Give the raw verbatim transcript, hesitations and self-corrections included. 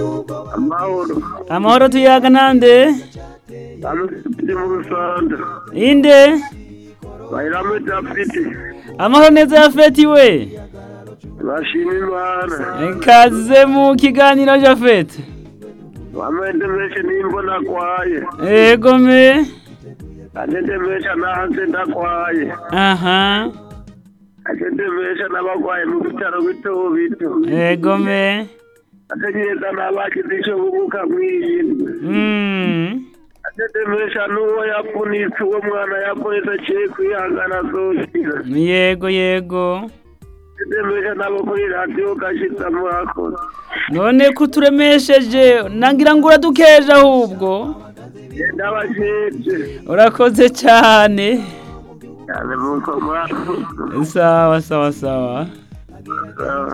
Amahoro. Amahoro tuyaga nande? Hano turi mu Rusanda. Inde? Bayirame Japiti. Amahoro neza Jafeti we. Bashima Imana. Kaze mu kiganiro Jafeti. Wamende meshe nimbona kwaye. Ego me. Agende meshe nahanze ndakwaye. Aha. Agende meshe nabagwaye mu bitaro bito bito. Ego me. Ategereza n'abakizisho bubuka mwiyindi. Mm. Agende meshe n'uwo yafunitse uwo mwana yafunitse aciye kwihangana azoshira. Yego yego. Agende meshe nabo kuri radiyo gashitsa murakoze. None kuturemesheje nangira ngo uradukeje ahubwo. Ndabasheje. Urakoze cyane. Cyane muko murakoze. Sawa sawa sawa. Sawa.